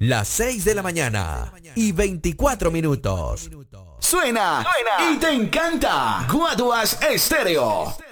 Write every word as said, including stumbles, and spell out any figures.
las seis de la mañana y veinticuatro minutos. Suena, Suena y te encanta. Guaduas Estéreo.